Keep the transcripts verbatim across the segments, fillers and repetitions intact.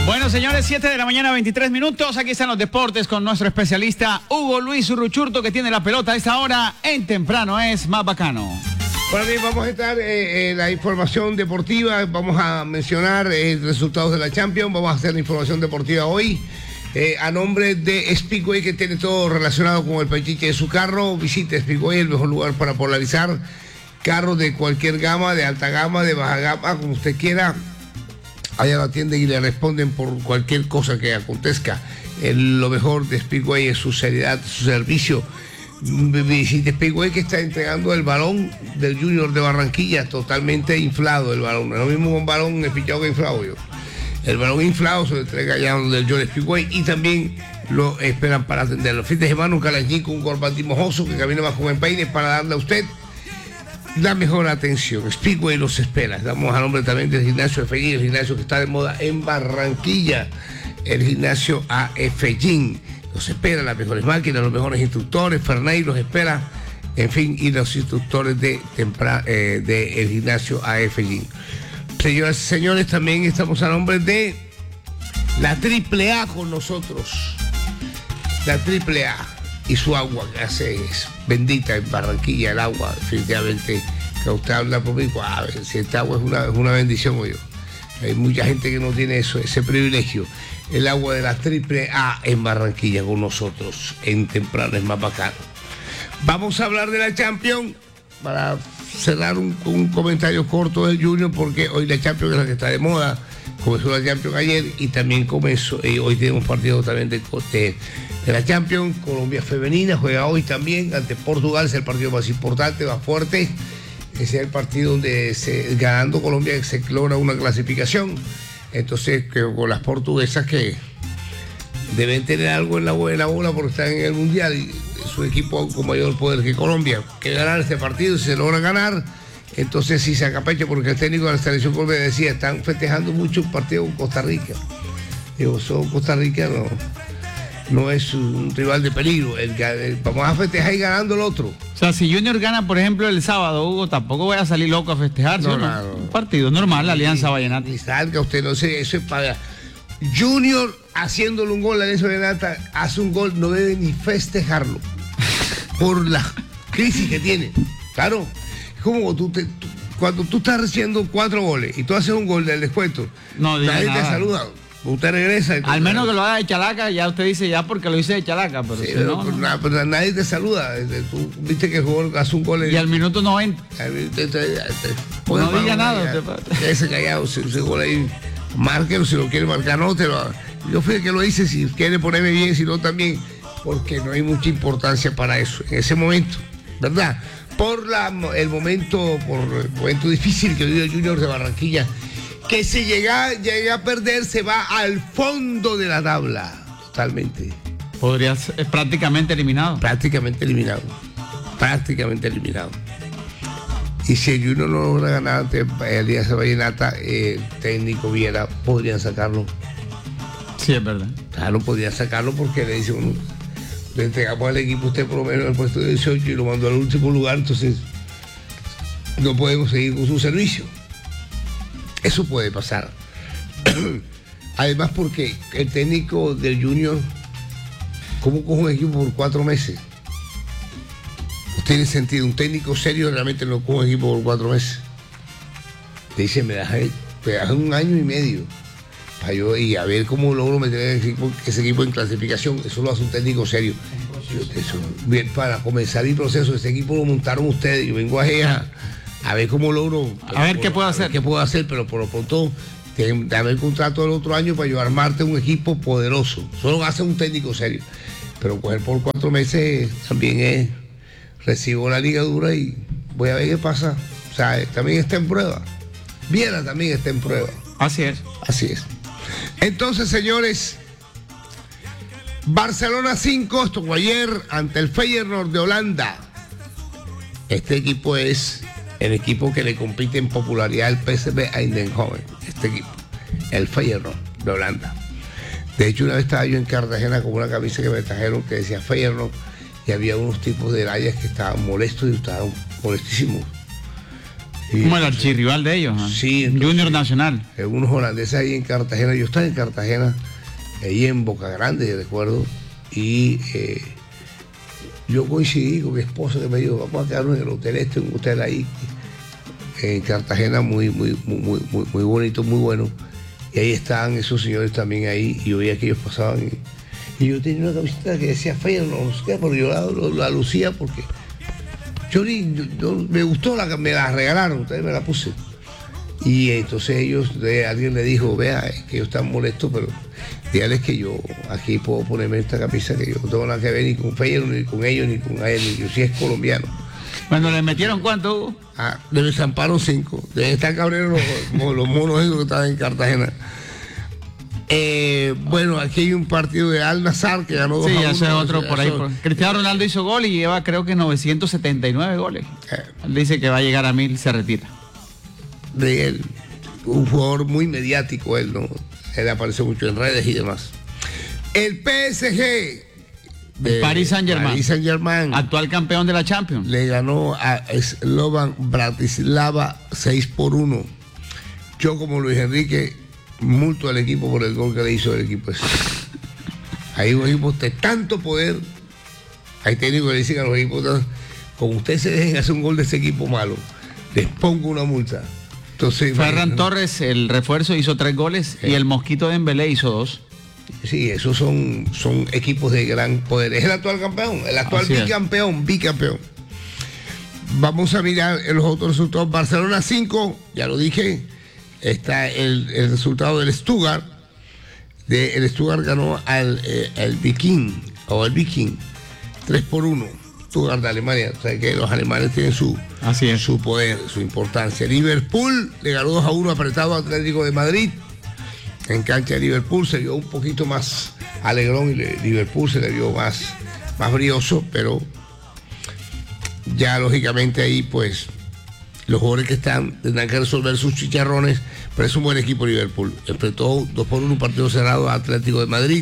Bueno, señores, siete de la mañana, veintitrés minutos. Aquí están los deportes con nuestro especialista Hugo Luis Uruchurtu, que tiene la pelota a esta hora en Temprano es Más Bacano. Bueno, bien, vamos a estar eh, en la información deportiva. Vamos a mencionar eh, resultados de la Champions. Vamos a hacer la información deportiva hoy. Eh, a nombre de Speedway, que tiene todo relacionado con el pechiche de su carro. Visite Speedway, el mejor lugar para polarizar carros de cualquier gama, de alta gama, de baja gama, como usted quiera. Allá lo atienden y le responden por cualquier cosa que acontezca. El, lo mejor de Speedway es su seriedad, su servicio. Visite Speedway, que está entregando el balón del Junior de Barranquilla totalmente inflado. El balón, no es lo mismo un balón espichado que inflado yo. El balón inflado se lo entrega ya del Junior Speedway y también lo esperan para atender. Los fines de semana un calallín con un corbatín mojoso que camina más como en peines para darle a usted la mejor atención. Speedway los espera. Damos a nombre también del gimnasio A F G, el gimnasio que está de moda en Barranquilla, el gimnasio A F G. Los espera, las mejores máquinas, los mejores instructores. Fernay los espera, en fin, y los instructores de tempra, eh, de el gimnasio A F G. Señoras y señores, también estamos a nombre de la Triple A con nosotros. La Triple A y su agua que hace es bendita en Barranquilla, el agua, definitivamente, que usted habla por mí, a ver, si esta agua es una, es una bendición, yo. Hay mucha gente que no tiene eso, ese privilegio. El agua de la Triple A en Barranquilla con nosotros, en Temprano es Más Bacano. Vamos a hablar de la Champions, para cerrar un, un comentario corto del Junior, porque hoy la Champions es la que está de moda. Comenzó la Champions ayer y también comenzó, y hoy tenemos partido también de, de, de la Champions. Colombia femenina juega hoy también ante Portugal, es el partido más importante, más fuerte. Ese es el partido donde se, ganando Colombia se logra una clasificación. Entonces, que con las portuguesas que deben tener algo en la, en la bola porque están en el Mundial y su equipo con mayor poder que Colombia, que ganar este partido. Si se logra ganar, entonces sí se acapecha, porque el técnico de la selección colombiana decía, están festejando mucho un partido con Costa Rica. Digo, son Costa Rica no, no es un rival de peligro. El, el, vamos a festejar y ganando el otro. O sea, si Junior gana, por ejemplo, el sábado, Hugo, tampoco voy a salir loco a festejar. No, ¿sí no, no? no. Un partido normal, la Alianza Vallenata. Ni salga usted, no sé, eso es para... Junior haciéndole un gol a Alianza Vallenata, hace un gol, no debe ni festejarlo. Por la crisis que tiene. Claro, es como tú te, tú, cuando tú estás haciendo cuatro goles y tú haces un gol del descuento, no, nadie nada. te saluda. Usted regresa. Al menos que lo haga de chalaca, ya usted dice ya porque lo hice de chalaca, pero sí, si pero, no, pero, no. Nada, pero nadie te saluda. Tú viste que el jugador hace un gol en, y al minuto noventa. Te, te, te, te, no diga nada. Quédese callado, ese, ese gol ahí, márquelo si lo quiere marcar, no te lo. Yo fui el que lo hice, si quiere ponerme bien, si no también, porque no hay mucha importancia para eso en ese momento, ¿verdad? Por la, el momento, por el momento difícil que vive el Junior de Barranquilla, que si llega, llega a perder, se va al fondo de la tabla, totalmente. Podría ser es prácticamente eliminado. Prácticamente eliminado. Prácticamente eliminado. Y si el Junior no logra ganar ante el Alianza Vallenata, el técnico Viera, podrían sacarlo. Sí, es verdad. Claro, podrían sacarlo porque le dicen, bueno, le entregamos al equipo usted por lo menos el puesto de dieciocho y lo mandó al último lugar, entonces no podemos seguir con su servicio. Eso puede pasar. Además, porque el técnico del Junior, ¿cómo coge un equipo por cuatro meses? No tiene sentido. Un técnico serio realmente no coge un equipo por cuatro meses. Te dice, me das, me das un año y medio para yo y a ver cómo logro meter ese equipo, ese equipo en clasificación. Eso lo hace un técnico serio. Yo, eso, bien, para comenzar el proceso, ese equipo lo montaron ustedes. Yo vengo a, a, a ver cómo logro. A ver por, qué puedo a hacer. Ver qué puedo hacer, pero por lo pronto dame el contrato del otro año para yo armarte un equipo poderoso. Solo hace un técnico serio. Pero coger por cuatro meses también es. Recibo la ligadura y voy a ver qué pasa. O sea, también está en prueba. Viera también está en prueba. Así es. Así es. Entonces, señores, Barcelona cinco, esto fue ayer ante el Feyenoord de Holanda. Este equipo es el equipo que le compite en popularidad al P S V Eindhoven. Este equipo, el Feyenoord de Holanda. De hecho, una vez estaba yo en Cartagena con una camisa que me trajeron que decía Feyenoord y había unos tipos de Ajax que estaban molestos y estaban molestísimos. Como el archirrival de ellos, ¿eh? Sí, entonces, Junior Nacional. Unos holandeses ahí en Cartagena. Yo estaba en Cartagena, ahí en Boca Grande, recuerdo, y eh, yo coincidí con mi esposa que me dijo, vamos a quedarnos en el hotel este, un hotel ahí en Cartagena muy, muy, muy, muy, muy, muy bonito, muy bueno. Y ahí estaban esos señores también ahí, y yo veía que ellos pasaban. Y, y yo tenía una camiseta que decía Feyenoord, no sé qué, pero yo la, la, la lucía porque yo, yo, yo me gustó, la, me la regalaron, ustedes me la puse. Y entonces ellos, de, alguien le dijo, vea, es que ellos están molestos, pero dígales que yo aquí puedo ponerme esta camisa, que yo no tengo nada que ver ni con Feyenoord, ni con ellos, ni con él, ni yo sí es colombiano. Cuando le metieron, ¿cuánto, Hugo? Ah, le zamparon cinco. Deben estar cabreros los, los monos esos que estaban en Cartagena. Eh, bueno, aquí hay un partido de Al Nassr que ganó dos sí, a uno. Sí, ese es otro eso, por ahí. Por... Cristiano Ronaldo hizo gol y lleva creo que novecientos setenta y nueve goles. Eh. Él dice que va a llegar a mil, se retira. De él, un jugador muy mediático, él, ¿no? Él aparece mucho en redes y demás. El P S G. De Paris Saint-Germain. Paris Saint-Germain. Actual campeón de la Champions. Le ganó a Slovan Bratislava seis por uno. Yo, como Luis Enrique, multo al equipo por el gol que le hizo el equipo ese. Hay un equipo de tanto poder. Hay técnicos que le dicen a los equipos, como ustedes se dejen hacer un gol de ese equipo malo, les pongo una multa. Entonces, Ferran ¿no? Torres, el refuerzo, hizo tres goles sí. Y el Mosquito Dembélé hizo dos. Sí, esos son, son equipos de gran poder. Es el actual campeón, el actual Así bicampeón, es. bicampeón. Vamos a mirar los otros resultados. Barcelona cinco, ya lo dije. Está el, el resultado del Stuttgart. De, el Stuttgart ganó al eh, el Viking, o el Viking, tres por uno. Stuttgart de Alemania. O sea que los alemanes tienen su, Así es. su poder, su importancia. Liverpool le ganó dos a uno apretado a Atlético de Madrid. En cancha de Liverpool se vio un poquito más alegrón y Liverpool se le vio más, más brioso, pero ya lógicamente ahí pues los jugadores que están tendrán que resolver sus chicharrones, pero es un buen equipo Liverpool. Enfrentó dos por uno un partido cerrado a Atlético de Madrid.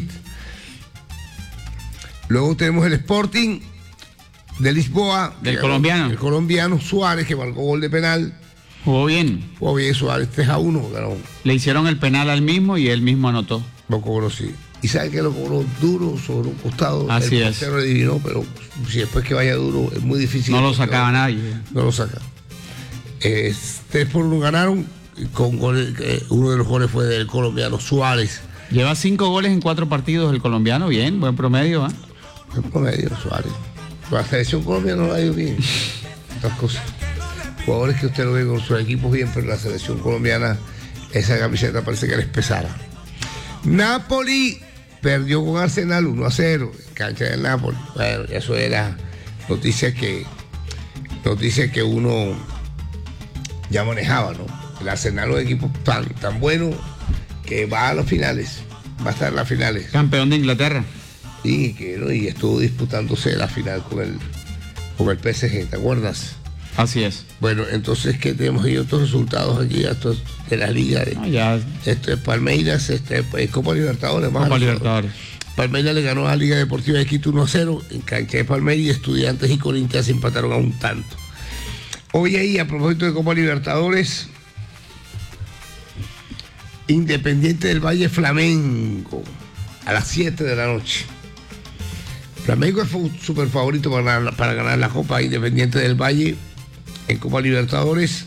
Luego tenemos el Sporting de Lisboa. Del colombiano. El colombiano Suárez, que marcó gol de penal. Jugó bien. Jugó bien Suárez, tres a uno ganó. Le hicieron el penal al mismo y él mismo anotó. Lo cobró, sí. Y sabe que lo cobró duro sobre un costado. Así el es. portero le adivinó, pero si después que vaya duro es muy difícil. No lo sacaba nadie. No lo saca. Eh, tres por uno ganaron. Con goles, eh, uno de los goles fue del colombiano Suárez. Lleva cinco goles en cuatro partidos el colombiano, bien, buen promedio. ¿eh? Buen promedio, Suárez. La selección colombiana no la ha ido bien. Otras cosas. Jugadores que usted lo ve con sus equipos bien, pero la selección colombiana, esa camiseta parece que les pesara. Napoli perdió con Arsenal uno a cero en cancha del Napoli. Bueno, eso era noticia que noticia que uno ya manejaba, ¿no? El Arsenal es un equipo tan, tan bueno que va a las finales, va a estar en las finales. Campeón de Inglaterra. Y que ¿no? y estuvo disputándose la final con el, con el P S G, ¿te acuerdas? Así es. Bueno, entonces, ¿qué tenemos ahí? Otros resultados aquí estos de la liga. De, ah, ya. Este, Palmeiras, este, pues, Copa Libertadores. Copa más Libertadores. Palmeiras le ganó a la Liga Deportiva de Quito uno a cero. En cancha de Palmeiras, y Estudiantes y Corinthians empataron a un tanto. Hoy ahí, a propósito de Copa Libertadores, Independiente del Valle Flamengo, a las siete de la noche. Flamengo es súper favorito para, para ganar la Copa. Independiente del Valle en Copa Libertadores.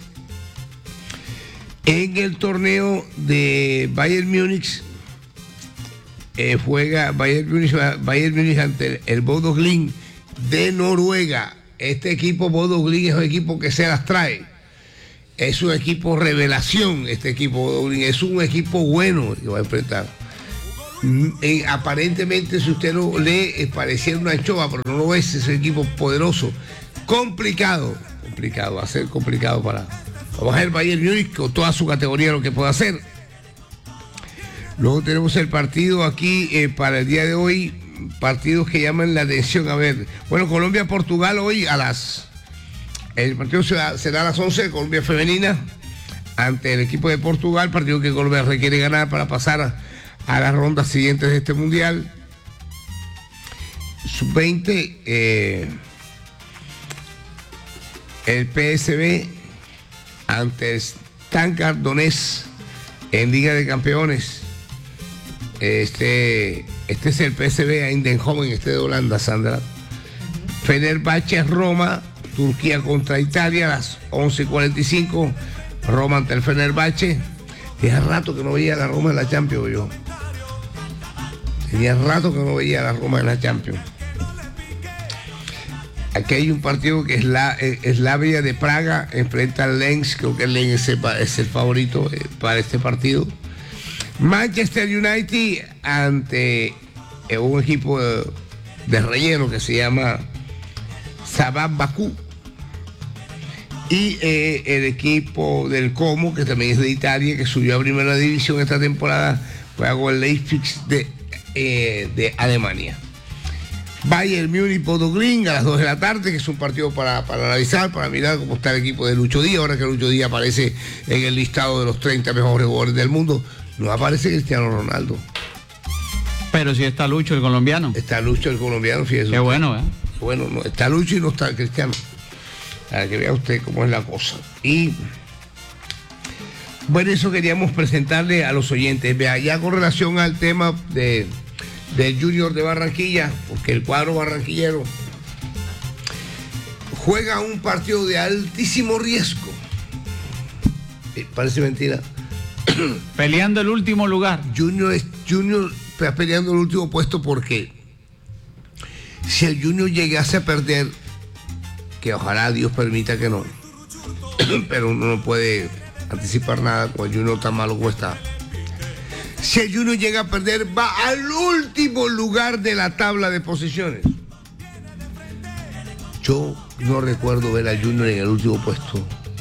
En el torneo de Bayern Múnich eh, juega Bayern Múnich, Bayern Múnich ante el Bodo Glimt de Noruega. Este equipo Bodo Glimt es un equipo que se las trae. Es un equipo revelación. Este equipo Bodo Glimt es un equipo bueno que va a enfrentar. Eh, aparentemente, si usted lo lee, eh, pareciera una anchoa, pero no lo es. Es un equipo poderoso, complicado. complicado, va a ser complicado para, vamos a ver Bayern Múnich con toda su categoría lo que puede hacer. Luego tenemos el partido aquí eh, para el día de hoy, partidos que llaman la atención. A ver, bueno, Colombia-Portugal hoy a las, el partido será, será a las once, Colombia femenina ante el equipo de Portugal, partido que Colombia requiere ganar para pasar a, a las rondas siguientes de este mundial. sub veinte, eh, el P S V ante Shakhtar Donetsk en Liga de Campeones. Este, este es el P S V Eindhoven, este de Holanda, Sandra. Fenerbahce Roma, Turquía contra Italia a las once y cuarenta y cinco. Roma ante el Fenerbahce. Tenía rato que no veía a la Roma en la Champions yo. Tenía rato que no veía a la Roma en la Champions. Aquí hay un partido que es la Slavia de Praga enfrenta al Lens. Creo que el Lens es, es el favorito para este partido. Manchester United ante un equipo de, de relleno que se llama Sabah Bakú. Y eh, el equipo del Como, que también es de Italia, que subió a primera división esta temporada, juega con el Leipzig de, eh, de Alemania. Bayern Múnich Bodo Glimt a las dos de la tarde, que es un partido para, para analizar, para mirar cómo está el equipo de Lucho Díaz. Ahora que Lucho Díaz aparece en el listado de los treinta mejores jugadores del mundo, no aparece Cristiano Ronaldo. Pero si está Lucho, el colombiano. Está Lucho, el colombiano, fíjese. Qué bueno, ¿eh? Bueno, no, está Lucho y no está Cristiano. Para que vea usted cómo es la cosa. Y bueno, eso queríamos presentarle a los oyentes. Vea, ya con relación al tema de, del Junior de Barranquilla, porque el cuadro barranquillero juega un partido de altísimo riesgo. Eh, parece mentira. Peleando el último lugar. Junior, es, Junior está peleando el último puesto porque si el Junior llegase a perder, que ojalá Dios permita que no, pero uno no puede anticipar nada con el Junior tan malo como está. Si el Junior llega a perder, va al último lugar de la tabla de posiciones. Yo no recuerdo ver al Junior en el último puesto.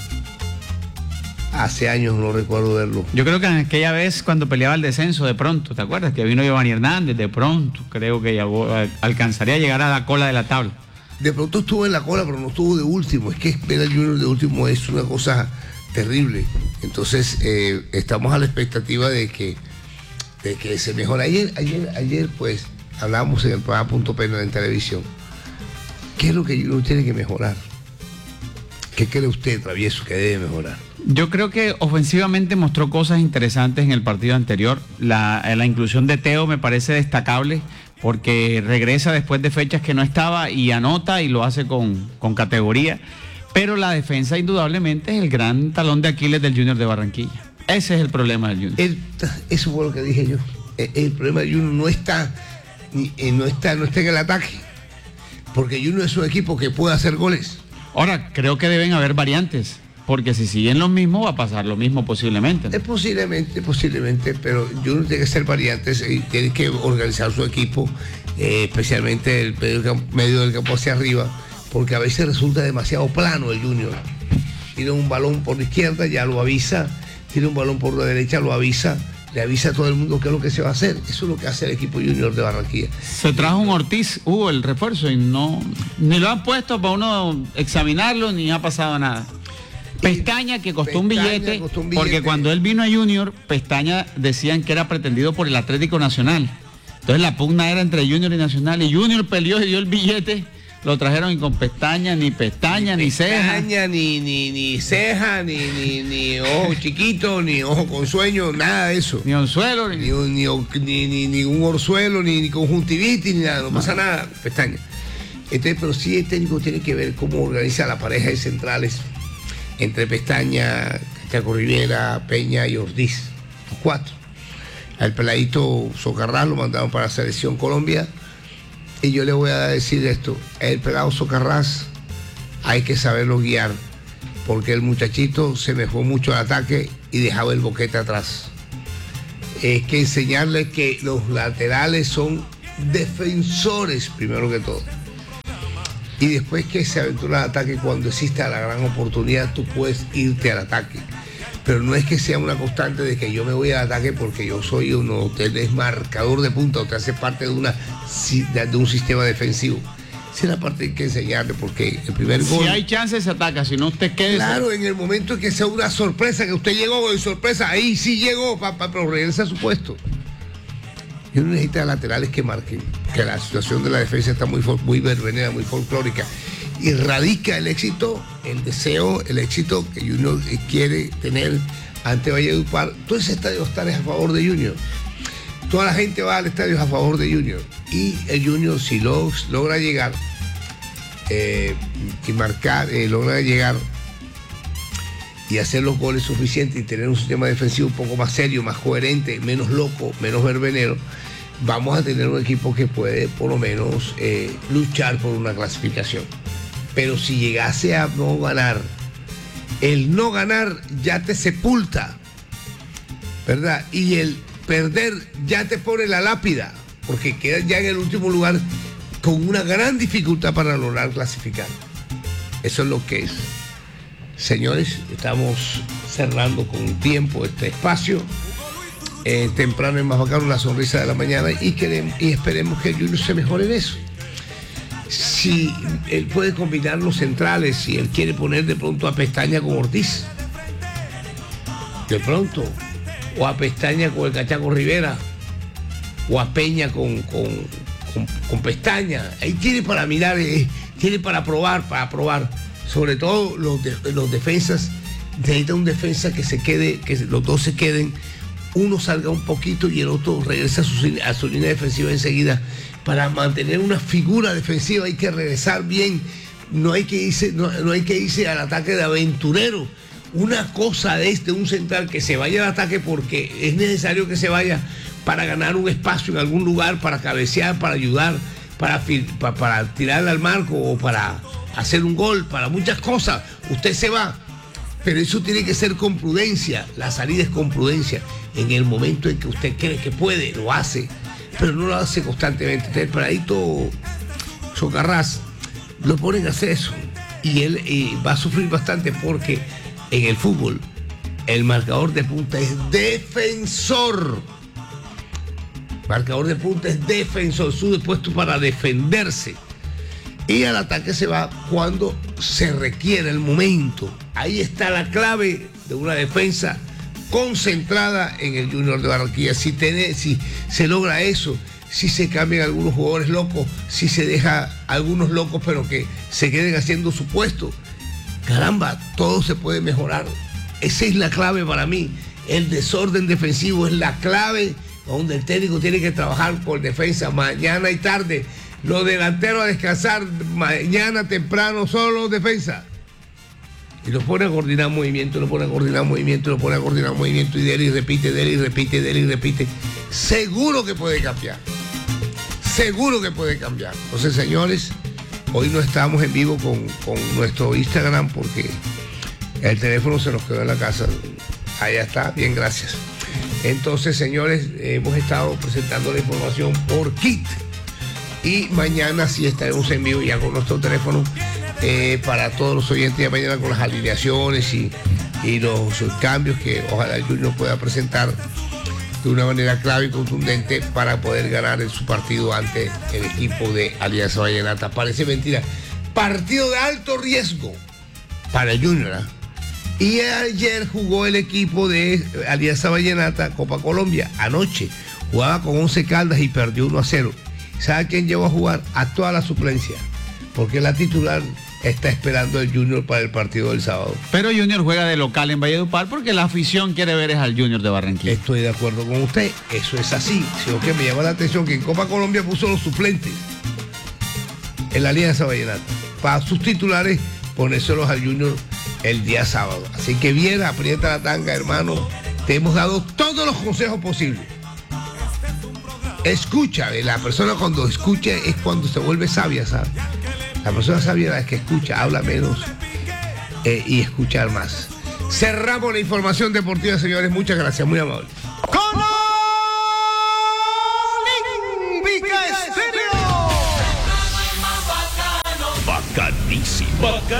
Hace años no recuerdo verlo. Yo creo que en aquella vez cuando peleaba el descenso, de pronto, ¿te acuerdas? Que vino Giovanni Hernández, de pronto, creo que llegó, alcanzaría a llegar a la cola de la tabla. De pronto estuvo en la cola, pero no estuvo de último. Es que ver al Junior de último es una cosa terrible. Entonces, eh, estamos a la expectativa de que, de que se mejore. Ayer, ayer, ayer, pues, hablábamos en el programa Punto Pena en televisión. ¿Qué es lo que Junior tiene que mejorar? ¿Qué cree usted, Travieso, que debe mejorar? Yo creo que ofensivamente mostró cosas interesantes en el partido anterior. La, la inclusión de Teo me parece destacable porque regresa después de fechas que no estaba y anota y lo hace con, con categoría. Pero la defensa indudablemente es el gran talón de Aquiles del Junior de Barranquilla. Ese es el problema del Junior. El, eso fue lo que dije yo. El, el problema del Junior no está, no está, no está en el ataque. Porque Junior es un equipo que puede hacer goles. Ahora, creo que deben haber variantes. Porque si siguen los mismos va a pasar lo mismo posiblemente, ¿no? Es posiblemente, posiblemente, pero Junior tiene que ser variantes y tiene que organizar su equipo, eh, especialmente el medio del, campo, medio del campo hacia arriba, porque a veces resulta demasiado plano el Junior. Tiene un balón por la izquierda, ya lo avisa, tiene un balón por la derecha, lo avisa, le avisa a todo el mundo qué es lo que se va a hacer. Eso es lo que hace el equipo Junior de Barranquilla. Se trajo un Ortiz, hubo el refuerzo y no, ni lo han puesto para uno examinarlo, ni ha pasado nada. Pestaña, que costó, Pestaña, un billete, costó un billete, porque cuando él vino a Junior, Pestaña decían que era pretendido por el Atlético Nacional. Entonces la pugna era entre Junior y Nacional, y Junior peleó y dio el billete, lo trajeron y con Pestaña, ni pestaña, ni, ni ceja. Pestaña, ni, ni, ni ceja, ni, ni, ni ojo chiquito, ni ojo con sueño, nada de eso. Ni orzuelo, ni, ni, ni, ni, ni un orzuelo, ni, ni conjuntivitis, ni nada, no, no pasa nada, Pestaña. Entonces, pero sí el técnico tiene que ver cómo organiza la pareja de centrales entre Pestaña, Chaco Rivera, Peña y Ortiz, los cuatro. Al peladito Socarrás lo mandaron para la selección Colombia. Y yo le voy a decir esto, el pelado Socarrás hay que saberlo guiar, porque el muchachito se me fue mucho al ataque y dejaba el boquete atrás. Es que enseñarle que los laterales son defensores primero que todo. Y después que se aventura al ataque, cuando exista la gran oportunidad, tú puedes irte al ataque. Pero no es que sea una constante de que yo me voy al ataque porque yo soy uno, usted es marcador de punta, usted hace parte de, una, de un sistema defensivo. Esa es la parte que hay que enseñarle, porque el primer gol... Si hay chance se ataca, si no usted quede... Claro, en el momento en que sea una sorpresa, que usted llegó de sorpresa, ahí sí llegó, papá, pero regresa a su puesto. Y uno necesita laterales que marquen, que la situación de la defensa está muy, muy verbenera, muy folclórica. y radica el éxito, el deseo, el éxito que Junior quiere tener ante Valledupar. Todo ese estadio está a favor de Junior. Toda la gente va al estadio a favor de Junior. Y el Junior, si lo, logra llegar eh, y marcar, eh, logra llegar y hacer los goles suficientes y tener un sistema defensivo un poco más serio, más coherente, menos loco, menos verbenero, vamos a tener un equipo que puede por lo menos eh, luchar por una clasificación. Pero si llegase a no ganar, el no ganar ya te sepulta, ¿verdad? Y el perder ya te pone la lápida, porque quedas ya en el último lugar con una gran dificultad para lograr clasificar. Eso es lo que es. Señores, estamos cerrando con tiempo este espacio. Eh, temprano en Más Bacano, la sonrisa de la mañana, y, queremos, y esperemos que el Junior se mejore en eso. Si él puede combinar los centrales, si él quiere poner de pronto a Pestaña con Ortiz, de pronto, o a Pestaña con el Cachaco Rivera, o a Peña con, con, con, con Pestaña, ahí tiene para mirar, eh, tiene para probar, para probar. Sobre todo los, de, los defensas, necesita un defensa que se quede, que los dos se queden, uno salga un poquito y el otro regresa a su, a su línea defensiva enseguida. Para mantener una figura defensiva hay que regresar bien, no hay que irse, no, no hay que irse al ataque de aventurero. Una cosa es de un central que se vaya al ataque porque es necesario que se vaya para ganar un espacio en algún lugar, para cabecear, para ayudar, para, para, para tirarle al marco o para hacer un gol, para muchas cosas. Usted se va, pero eso tiene que ser con prudencia. La salida es con prudencia. En el momento en que usted cree que puede, lo hace, pero no lo hace constantemente. Entonces, el paradito Socarrás lo ponen a hacer eso y él eh, va a sufrir bastante, porque en el fútbol el marcador de punta es defensor. Marcador de punta es defensor, sube puesto para defenderse. Y al ataque se va cuando se requiere el momento. Ahí está la clave de una defensa concentrada en el Junior de Barranquilla. Si, tiene, si se logra eso, si se cambian algunos jugadores locos, si se deja algunos locos pero que se queden haciendo su puesto, caramba, todo se puede mejorar. Esa es la clave para mí. El desorden defensivo es la clave donde el técnico tiene que trabajar por defensa mañana y tarde. Los delanteros a descansar mañana temprano, solo defensa. Y lo pone a coordinar movimiento, lo pone a coordinar movimiento, lo pone a coordinar movimiento y de él y repite, de él y repite, de él y repite. Seguro que puede cambiar. Seguro que puede cambiar. Entonces, señores, hoy no estamos en vivo con, con nuestro Instagram porque el teléfono se nos quedó en la casa. Allá está, bien, gracias. Entonces, señores, hemos estado presentando la información por Kit. Y mañana sí estaremos en vivo ya con nuestro teléfono eh, para todos los oyentes de mañana, con las alineaciones y, y los cambios que ojalá el Junior pueda presentar de una manera clave y contundente para poder ganar en su partido ante el equipo de Alianza Vallenata. Parece mentira. Partido de alto riesgo para el Junior, ¿eh? Y ayer jugó el equipo de Alianza Vallenata, Copa Colombia. Anoche jugaba con Once Caldas y perdió uno a cero. ¿Sabe quién llevó a jugar? A toda la suplencia, porque la titular está esperando el Junior para el partido del sábado. Pero Junior juega de local en Valledupar porque la afición quiere ver es al Junior de Barranquilla. Estoy de acuerdo con usted, eso es así. Sino que me llama la atención que en Copa Colombia puso los suplentes en la Alianza Vallenata para sus titulares ponérselos al Junior el día sábado. Así que bien, aprieta la tanga, hermano. Te hemos dado todos los consejos posibles. Escucha, la persona cuando escucha es cuando se vuelve sabia, ¿sabes? La persona sabia es que escucha, habla menos eh, y escuchar más. Cerramos la información deportiva, señores. Muchas gracias, muy amable. Bacanísimo.